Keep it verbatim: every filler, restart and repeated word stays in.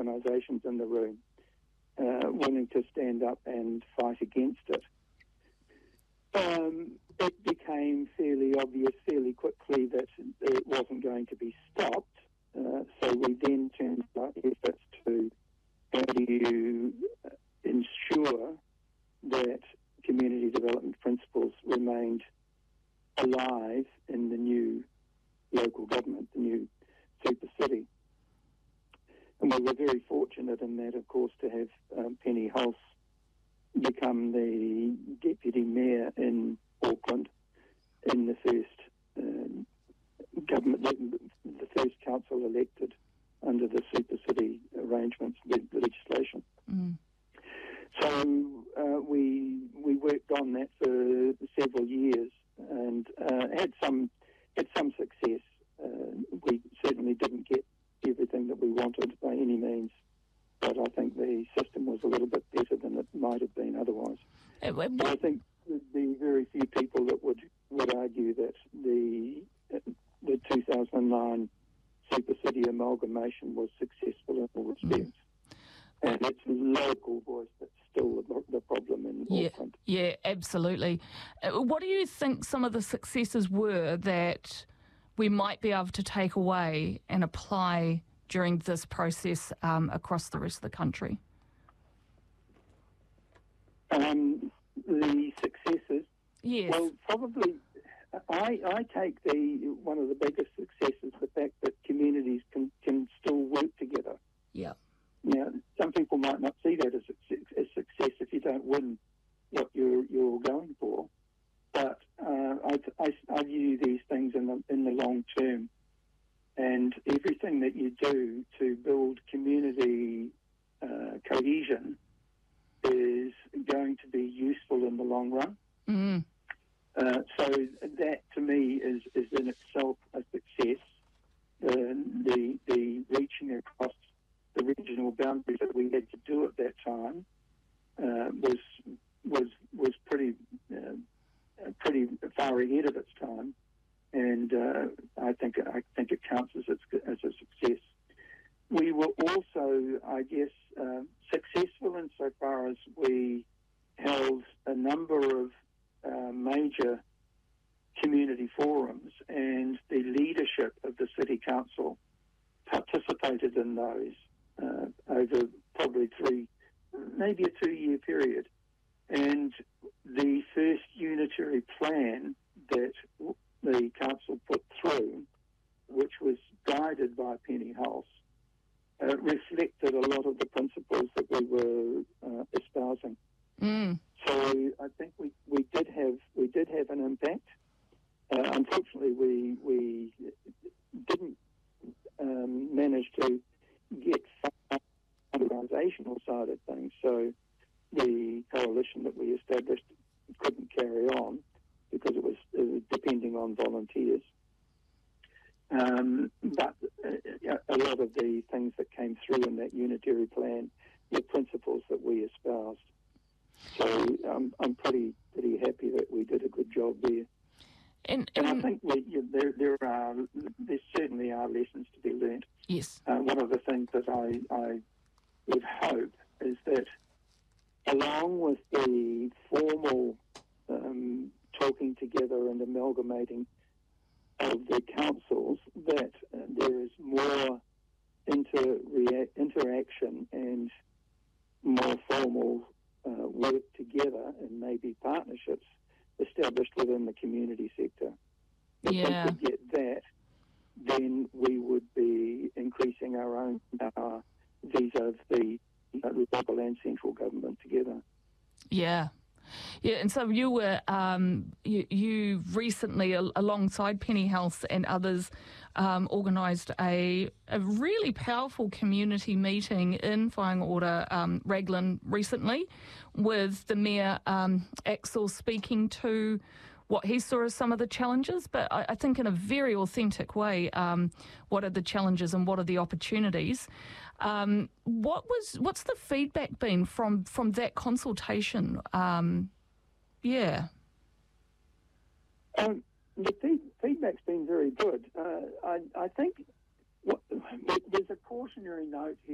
organisations in the room uh, willing to stand up and fight against it. Um, it became fairly obvious fairly quickly that it wasn't going to be stopped, uh, so we then turned our efforts to how do you ensure that community development principles remained alive in the new local government, the new super city. And we were very fortunate in that, of course, to have um, Penny Hulse become the deputy mayor in Auckland in the first um, government, the, the first council elected under the super city arrangements, the legislation. Mm. So uh, we we worked on that for several years and uh, had some had some success. Uh, we certainly didn't get everything that we wanted by any means, but I think the system was a little bit better than it might have been otherwise. Uh, what, But I think there'd be very few people that would, would argue that the the two thousand nine Super City amalgamation was successful in all respects. Mm. And it's local voice that's still the, the problem in yeah, Auckland. Yeah, absolutely. Uh, what do you think some of the successes were that we might be able to take away and apply during this process um, across the rest of the country? Um, the successes? Yes. Well, probably, I, I take the one of the biggest successes, the fact that communities can, can still work together. Yeah. Now, some people might not see that as a, as success if you don't win what you're, you're going for. But uh, I, I, I view these things in the, in the long term, and everything that you do to build community uh, cohesion is going to be useful in the long run. Mm. Uh, so that, to me, is, is in itself a success. The, the the reaching across the regional boundaries that we had to do at that time uh, was was was pretty. Uh, pretty far ahead of its time, and uh, I think I think it counts as, its, as a success. We were also, I guess, uh, successful insofar as we held a number of uh, major community forums, and the leadership of the City Council participated in those uh, over probably three, maybe a two-year period. And the first unitary plan that the council put through, which was guided by Penny Hulse, uh, reflected a lot of the principles that we were uh, espousing. Mm. So I think we, we did have we did have an impact. Uh, unfortunately, we we didn't um, manage to get far on the organisational side of things. So the coalition that we established couldn't carry on because it was, it was depending on volunteers. Um, but uh, a lot of the things that came through in that unitary plan were principles that we espoused. So um, I'm pretty pretty happy that we did a good job there. And, and, and I think we, you know, there there are there certainly are lessons to be learnt. Yes. Uh, one of the things that I, I would hope is that, along with the formal um, talking together and amalgamating of the councils, that uh, there is more inter- rea- interaction and more formal uh, work together and maybe partnerships established within the community sector. If Yeah. we could get that, then we would be increasing our own power vis-a-vis the uh, local and central government together. Yeah. Yeah, and so you were, um, you, you recently, al- alongside Penny Hulse and others, um, organised a, a really powerful community meeting in Whangaora, um, Raglan recently, with the Mayor um, Axel speaking to what he saw as some of the challenges, but I, I think in a very authentic way, um, what are the challenges and what are the opportunities. Um, what was what's the feedback been from, from that consultation? Um, yeah. Um, the feed, feedback's been very good. Uh, I, I think what, there's a cautionary note here.